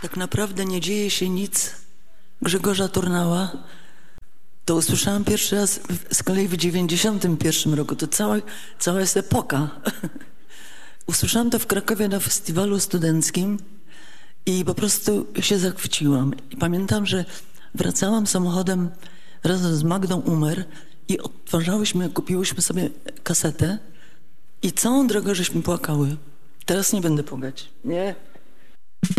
tak naprawdę nie dzieje się nic Grzegorza Turnała, to usłyszałam pierwszy raz z kolei w 91 roku. To cała jest epoka. Usłyszałam to w Krakowie na festiwalu studenckim i po prostu się zachwyciłam. I pamiętam, że wracałam samochodem razem z Magdą Umer i kupiłyśmy sobie kasetę i całą drogę żeśmy płakały. Teraz nie będę płakać. Nie.